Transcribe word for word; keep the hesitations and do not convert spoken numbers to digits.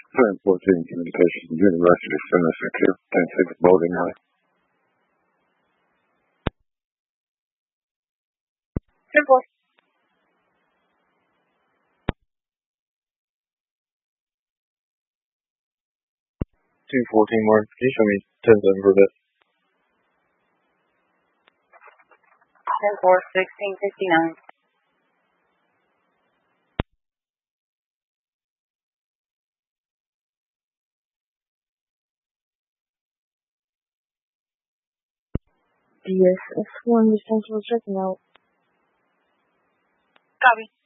ten fourteen Communications University Center Secure ten six Bowling Alley. ten four. two fourteen Mark, can you show me ten seven for a bit? ten four, sixteen fifty-nine. D S S one, essential checking out. Copy.